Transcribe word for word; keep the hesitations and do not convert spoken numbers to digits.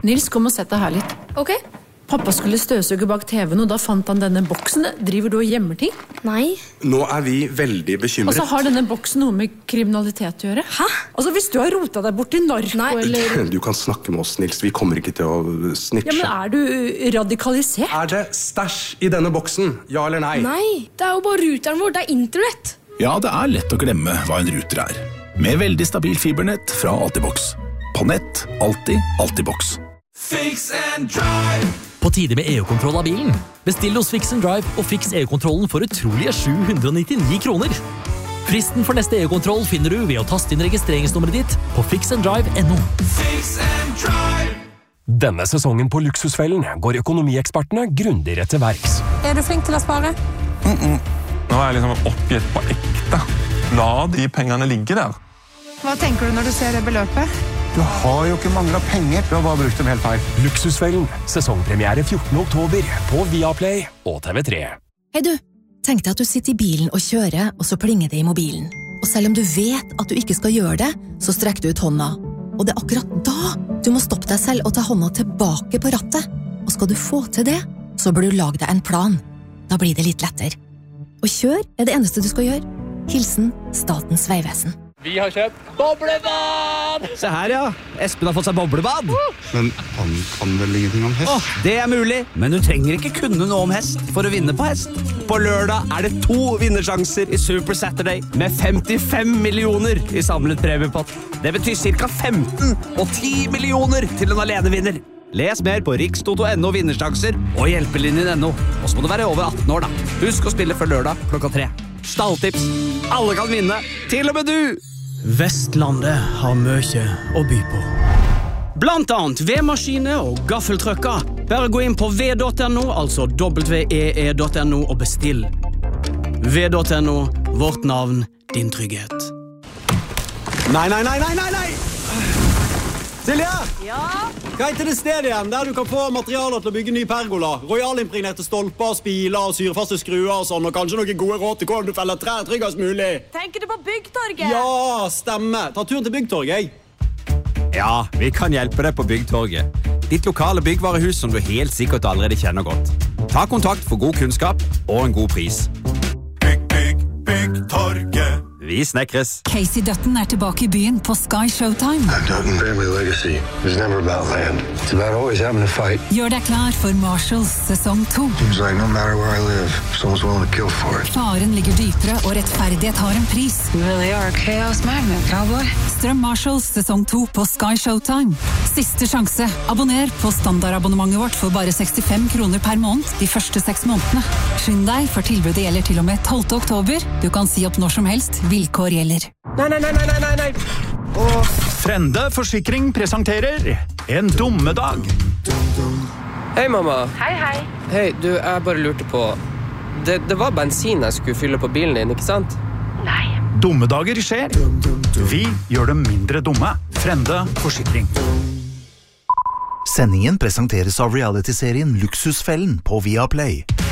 Nils, kom og sett deg her litt. Ok. Pappa skulle støvsuge bak T V-en, og da fant han denne boksen. Driver du og gjemmer ting? Nei. Nå er vi veldig bekymret. Og så har denne boksen noe med kriminalitet å gjøre. Hæ? Altså, hvis du har rotet deg bort i narko, Nei. eller... Du kan snakke med oss, Nils. Vi kommer ikke til å snitche. Ja, men er du radikalisert? Er det stæsj i denne boksen? Ja eller nei? Nei, det er jo bare ruteren vår, det er internett. Ja, det er lett å glemme hva en ruter er. Med veldig stabil fibernett fra Altibox. På nett, alltid, Altibox. Fix and Drive. På tide med E U-kontroll av bilen. Bestill hos Fix and Drive og fiks E U-kontrollen for utrolige sju hundre og nittini kroner. Fristen for neste E U-kontroll finner du ved å taste inn registreringsnummeret ditt på fix and drive punktum no. Fix and Drive. Denne sesongen på Luksusfellen går økonomiekspertene grundigere til verks. Er du flink til å spare? Mm -mm. Nå er jeg liksom oppgitt på ekte. La de pengene ligge der. Hva tenker du når du ser det beløpet? Du har jo ikke manglet penger, du har bare brukt dem helt feil. Luksusfellen, sesongpremiere fjortende oktober på Viaplay og T V tre. Hei du, tenk deg at du sitter i bilen og kjører, og så plinger det i mobilen. Og selv om du vet at du ikke skal gjøre det, så strekker du ut hånda. Og det er akkurat da du må stoppe deg selv og ta hånda tilbake på rattet. Og skal du få til det, så bør du lage deg en plan. Da blir det litt lettere. Og kjør er det eneste du skal gjøre. Hilsen Statens vegvesen. Vi har kjøpt boblebad! Se her, ja. Espen har fått seg boblebad. Men han kan vel ingenting om hest? Åh, det er mulig, men du trenger ikke kunne noe om hest for å vinne på hest. På lørdag er det to vinnersjanser i Super Saturday med femtifem millioner i samlet premiepott. Det betyr cirka femten og ti millioner til en alenevinner. Les mer på rikstoto punktum no vinnersjanser og hjelpelinjen punktum no. Og så må du være over atten år da. Husk å spille før lørdag klokka tre. Stalltips. Alle kan vinne, til og med du! Vestlandet har mye å by på. Blant annet vedmaskiner og gaffeltrøkker. Bare gå inn på v punktum no, altså w e e punktum no og bestill. v punktum no, vårt navn, din trygghet. Nei, nei, nei, nei, nei, nei! Silje! Ja? Hva heter det stedet igjen, der du kan få materialer til å bygge ny pergola? Royalimpregnerte stolper, spiler og syrefaste skruer og sånn, og kanskje noen gode råd til hvordan du feller trær tryggest mulig. Tenker du på Byggtorget? Ja, stemme. Ta turen til Byggtorget, jeg. Ja, vi kan hjelpe deg på Byggtorget. Ditt lokale byggvarehus som du helt sikkert allerede kjenner godt. Ta kontakt for god kunnskap og en god pris. Bygg, bygg, Byggtorget. Vi snekres. Casey Dutton er tilbake i byen på Sky Showtime. Dutton family legacy was never about land. It's about always having to fight. Gjør deg klar for Marshalls sesong to. Seems like no matter where I live, someone's willing to kill for it. Faren ligger dypere, og rettferdighet har en pris. You really are a chaos magnet, cowboy. Strøm Marshalls sesong to på Sky Showtime. Siste sjanse. Abonner på standardabonnementet vårt for bare sekstifem kroner per måned de første seks månedene. Skynd deg, for tilbudet gjelder til og med tolvte oktober. Du kan si opp når som helst. Vilkår gjelder. Nei, nei, nei, nei, nei, nei. Og Frende Forsikring presenterer En dummedag. Hei, mamma. Hei, hei. Hei, du, jeg bare lurte på... Det, det var bensin jeg skulle fylle på bilen din, ikke sant? Nei. Dummedager skjer. Vi gjør dem mindre dumme. Frende Forsikring. Sendingen presenteres av reality-serien Luksusfellen på Viaplay.